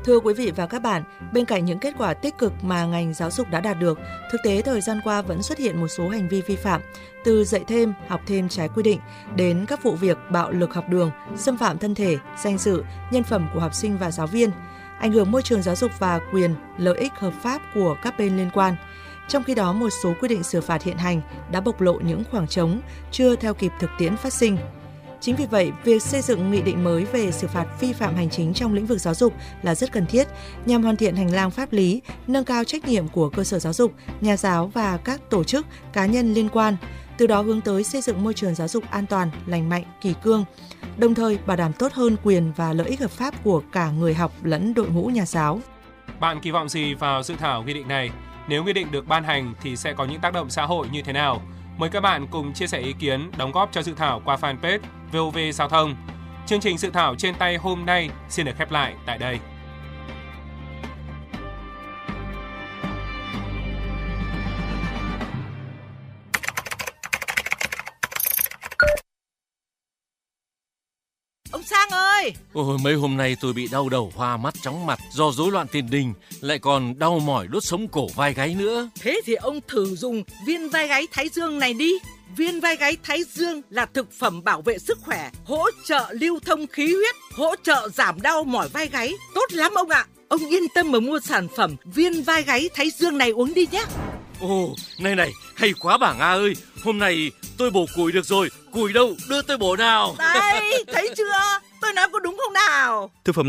Thưa quý vị và các bạn, bên cạnh những kết quả tích cực mà ngành giáo dục đã đạt được, thực tế thời gian qua vẫn xuất hiện một số hành vi vi phạm, từ dạy thêm, học thêm trái quy định đến các vụ việc bạo lực học đường, xâm phạm thân thể, danh dự, nhân phẩm của học sinh và giáo viên, ảnh hưởng môi trường giáo dục và quyền, lợi ích hợp pháp của các bên liên quan. Trong khi đó, một số quy định xử phạt hiện hành đã bộc lộ những khoảng trống chưa theo kịp thực tiễn phát sinh. Chính vì vậy, việc xây dựng nghị định mới về xử phạt vi phạm hành chính trong lĩnh vực giáo dục là rất cần thiết nhằm hoàn thiện hành lang pháp lý, nâng cao trách nhiệm của cơ sở giáo dục, nhà giáo và các tổ chức, cá nhân liên quan, từ đó hướng tới xây dựng môi trường giáo dục an toàn, lành mạnh, kỷ cương, đồng thời bảo đảm tốt hơn quyền và lợi ích hợp pháp của cả người học lẫn đội ngũ nhà giáo. Bạn kỳ vọng gì vào dự thảo nghị định này? Nếu nghị định được ban hành thì sẽ có những tác động xã hội như thế nào? Mời các bạn cùng chia sẻ ý kiến, đóng góp cho dự thảo qua fanpage VOV Giao thông. Chương trình dự thảo trên tay hôm nay xin được khép lại tại đây. Ông Sang ơi! Ôi, mấy hôm nay tôi bị đau đầu, hoa mắt, chóng mặt do rối loạn tiền đình, lại còn đau mỏi đốt sống cổ vai gáy nữa. Thế thì ông thử dùng viên vai gáy Thái Dương này đi. Viên vai gáy Thái Dương là thực phẩm bảo vệ sức khỏe, hỗ trợ lưu thông khí huyết, hỗ trợ giảm đau mỏi vai gáy. Tốt lắm ông ạ! Ông yên tâm mà mua sản phẩm viên vai gáy Thái Dương này uống đi nhé. Ồ, này, hay quá bà Nga ơi. Hôm nay tôi bổ củi được rồi. Củi đâu, đưa tôi bổ nào. Đây, thấy chưa? Tôi nói có đúng không nào? Thực phẩm